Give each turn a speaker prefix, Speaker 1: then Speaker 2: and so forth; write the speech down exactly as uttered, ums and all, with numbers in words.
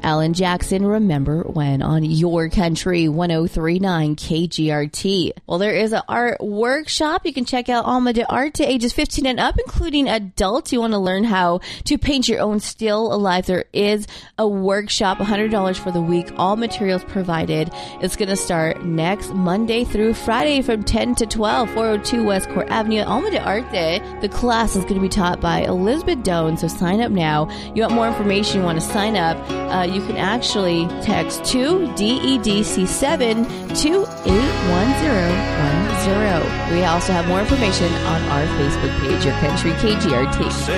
Speaker 1: Alan Jackson, Remember When on Your Country one oh three point nine K G R T. Well, there is an art workshop. You can check out Alma de Arte, ages fifteen and up, including adults. You want to learn how to paint your own still alive. There is a workshop, one hundred dollars for the week, all materials provided. It's going to start next Monday through Friday from ten to twelve, four oh two West Court Avenue, Alma de Arte. The class is going to be taught by Elizabeth Doan, so sign up now. You want more information, you want to sign up, uh, you can actually text two D E D C seven to eight one zero one zero. We also have more information on our Facebook page, Your Country K G R T.